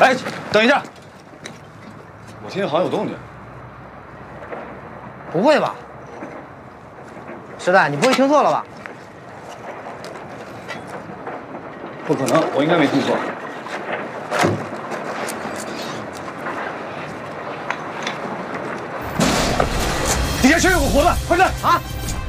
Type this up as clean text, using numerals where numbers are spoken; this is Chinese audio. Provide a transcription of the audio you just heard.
哎，等一下，我听见好像有动静。 不会吧？石蛋，你不会听错了吧？ 不可能，我应该没听错。底下全有个活的，快点！ 啊！